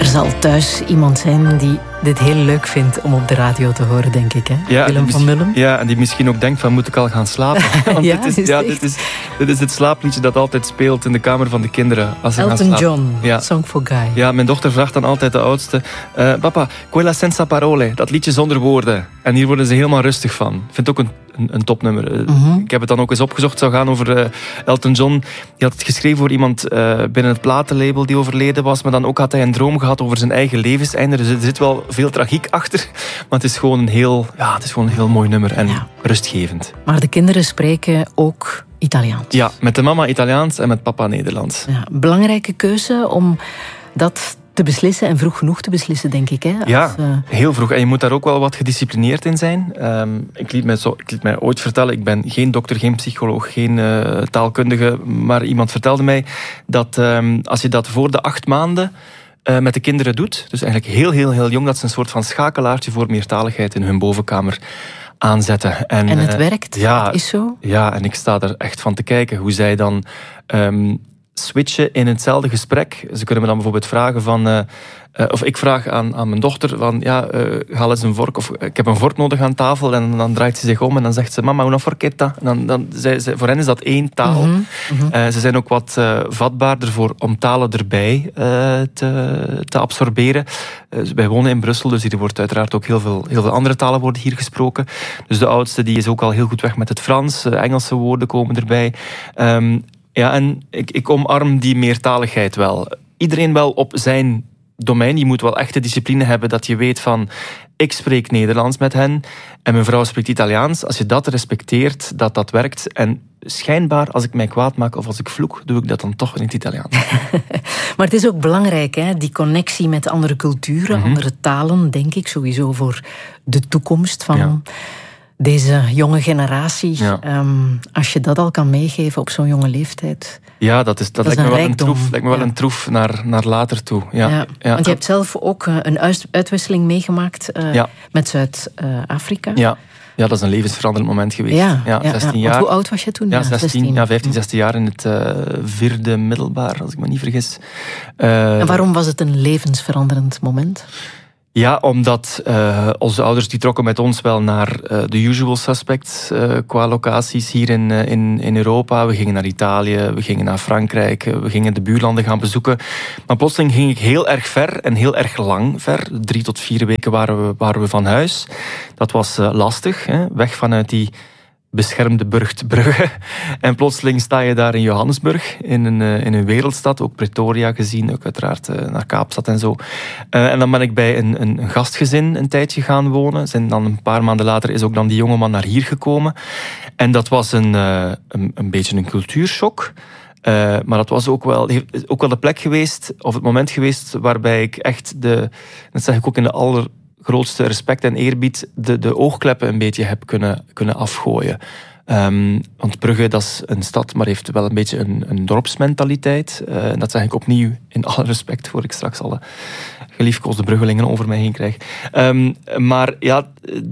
zal thuis iemand zijn die dit heel leuk vindt om op de radio te horen, denk ik. Hè? Ja, Willem van Mullen. Ja, en die misschien ook denkt van, moet ik al gaan slapen? Want Ja, dit is het slaapliedje dat altijd speelt in de kamer van de kinderen. Als ze gaan Elton slapen. John, Ja. Song for Guy. Ja, mijn dochter vraagt dan altijd de oudste, papa, quella senza parole, dat liedje zonder woorden. En hier worden ze helemaal rustig van. Ik vind het ook een topnummer. Ik heb het dan ook eens opgezocht. Het zou gaan over Elton John. Die had het geschreven voor iemand binnen het platenlabel die overleden was. Maar dan ook had hij een droom gehad over zijn eigen levenseinde. Dus er zit wel veel tragiek achter. Maar het is gewoon een heel mooi nummer. En rustgevend. Maar de kinderen spreken ook Italiaans. Ja, met de mama Italiaans en met papa Nederlands. Ja, belangrijke keuze om dat te beslissen en vroeg genoeg te beslissen, denk ik. Hè? Heel vroeg. En je moet daar ook wel wat gedisciplineerd in zijn. Ik liet mij ooit vertellen, ik ben geen dokter, geen psycholoog, geen taalkundige, maar iemand vertelde mij dat als je dat voor de 8 maanden met de kinderen doet, dus eigenlijk heel, heel, heel jong, dat ze een soort van schakelaartje voor meertaligheid in hun bovenkamer aanzetten. En het werkt? Is zo? Ja, en ik sta er echt van te kijken hoe zij dan switchen in hetzelfde gesprek. Ze kunnen me dan bijvoorbeeld vragen van... of ik vraag aan mijn dochter van... haal eens een vork. Of ik heb een vork nodig aan tafel. En dan draait ze zich om en dan zegt ze... Mama, una forchetta. En voor hen is dat 1 taal. Ze zijn ook wat vatbaarder om talen erbij te absorberen. Wij wonen in Brussel, dus hier wordt uiteraard ook heel veel andere talen worden hier gesproken. Dus de oudste die is ook al heel goed weg met het Frans. Engelse woorden komen erbij. Ja, en ik omarm die meertaligheid wel. Iedereen wel op zijn domein. Je moet wel echt de discipline hebben dat je weet van... Ik spreek Nederlands met hen en mijn vrouw spreekt Italiaans. Als je dat respecteert, dat werkt. En schijnbaar, als ik mij kwaad maak of als ik vloek, doe ik dat dan toch in het Italiaans. Maar het is ook belangrijk, hè? Die connectie met andere culturen, andere talen, denk ik, sowieso voor de toekomst van... Deze jonge generatie, als je dat al kan meegeven op zo'n jonge leeftijd... Ja, dat lijkt me wel een troef naar later toe. Ja. Want je hebt zelf ook een uitwisseling meegemaakt met Zuid-Afrika. Ja, dat is een levensveranderend moment geweest. 16 jaar. Want hoe oud was je toen? 15, 16 jaar in het 4e middelbaar, als ik me niet vergis. En waarom was het een levensveranderend moment? Ja, omdat onze ouders die trokken met ons wel naar de usual suspects qua locaties hier in Europa. We gingen naar Italië, we gingen naar Frankrijk, we gingen de buurlanden gaan bezoeken. Maar plotseling ging ik heel erg ver en heel erg lang ver. 3 tot 4 weken waren we van huis. Dat was lastig, hè? Weg vanuit die beschermde Burgt Brugge. En plotseling sta je daar in Johannesburg, in een wereldstad, ook Pretoria gezien, ook uiteraard naar Kaapstad en zo. En dan ben ik bij een gastgezin een tijdje gaan wonen. En dan een paar maanden later is ook dan die jongeman naar hier gekomen. En dat was een beetje een cultuurshock. Maar dat was ook wel de plek geweest, of het moment geweest, waarbij ik echt dat zeg ik ook in de allergrootste respect en eerbied, de oogkleppen een beetje heb kunnen afgooien. Want Brugge, dat is een stad, maar heeft wel een beetje een dorpsmentaliteit. En dat zeg ik opnieuw in alle respect, voor ik straks alle geliefkoosde Bruggelingen over mij heen krijg. Maar ja,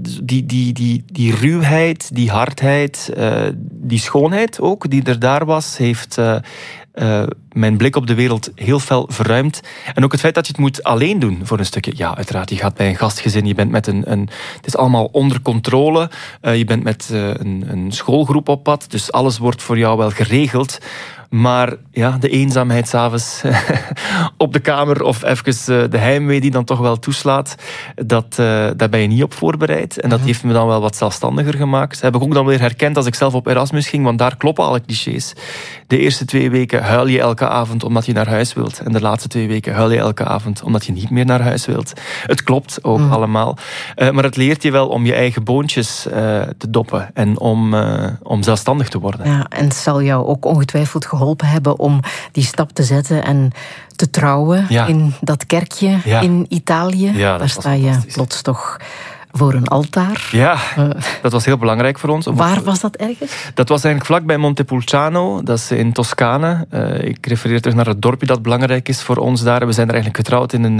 die ruwheid, die hardheid, die schoonheid ook, die er daar was, heeft... mijn blik op de wereld heel fel verruimd. En ook het feit dat je het moet alleen doen voor een stukje. Ja, uiteraard, je gaat bij een gastgezin, je bent met het is allemaal onder controle. Je bent met een schoolgroep op pad, dus alles wordt voor jou wel geregeld. Maar ja, de eenzaamheid 's avonds op de kamer of even de heimwee die dan toch wel toeslaat, daar ben je niet op voorbereid. En dat heeft me dan wel wat zelfstandiger gemaakt. Dat heb ik ook dan weer herkend als ik zelf op Erasmus ging, want daar kloppen alle clichés. De eerste 2 weken huil je elke avond omdat je naar huis wilt. En de laatste 2 weken huil je elke avond omdat je niet meer naar huis wilt. Het klopt ook allemaal. Maar het leert je wel om je eigen boontjes te doppen en om zelfstandig te worden. Ja, en het zal jou ook ongetwijfeld geholpen hebben om die stap te zetten en te trouwen in dat kerkje in Italië. Ja, daar sta je plots toch voor een altaar. Ja, dat was heel belangrijk voor ons. Waar was dat ergens? Dat was eigenlijk vlakbij Montepulciano, dat is in Toscane. Ik refereer terug naar het dorpje dat belangrijk is voor ons daar. We zijn er eigenlijk getrouwd in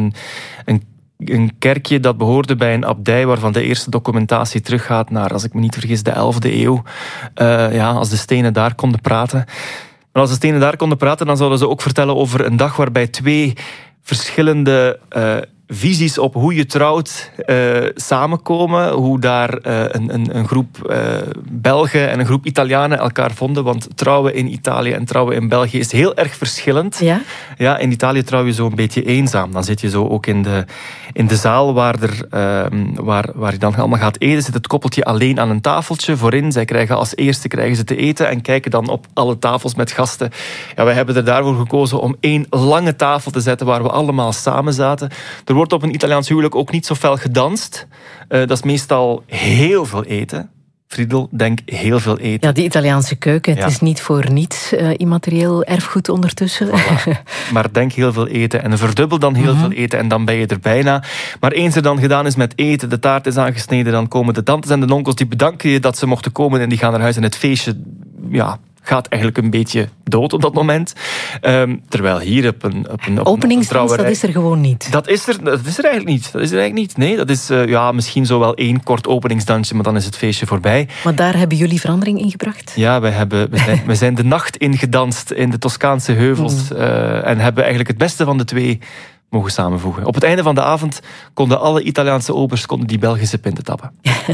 een kerkje dat behoorde bij een abdij waarvan de eerste documentatie teruggaat naar, als ik me niet vergis, de 11e eeuw. Als de stenen daar konden praten. Maar als de stenen daar konden praten, dan zouden ze ook vertellen over een dag waarbij 2 verschillende visies op hoe je trouwt samenkomen. Hoe daar een groep Belgen en een groep Italianen elkaar vonden. Want trouwen in Italië en trouwen in België is heel erg verschillend. Ja? Ja, in Italië trouw je zo een beetje eenzaam. Dan zit je zo ook in de zaal waar je dan allemaal gaat eten. Zit het koppeltje alleen aan een tafeltje voorin. Zij krijgen als eerste ze te eten en kijken dan op alle tafels met gasten. Ja, wij hebben er daarvoor gekozen om 1 lange tafel te zetten waar we allemaal samen zaten. Er wordt op een Italiaans huwelijk ook niet zo fel gedanst. Dat is meestal heel veel eten. Friedel, denk heel veel eten. Ja, die Italiaanse keuken, het is niet voor niets immaterieel erfgoed ondertussen. Voilà. Maar denk heel veel eten en verdubbel dan heel veel eten en dan ben je er bijna. Maar eens er dan gedaan is met eten, de taart is aangesneden, dan komen de tantes en de onkels, die bedanken je dat ze mochten komen en die gaan naar huis en het feestje, gaat eigenlijk een beetje dood op dat moment. Terwijl hier op een openingsdans, dat is er gewoon niet. Dat is er eigenlijk niet. Nee, dat is misschien zo wel 1 kort openingsdansje, maar dan is het feestje voorbij. Maar daar hebben jullie verandering in gebracht? Ja, we zijn de nacht ingedanst in de Toscaanse heuvels en hebben eigenlijk het beste van de 2 mogen samenvoegen. Op het einde van de avond konden alle Italiaanse obers die Belgische pinten tappen.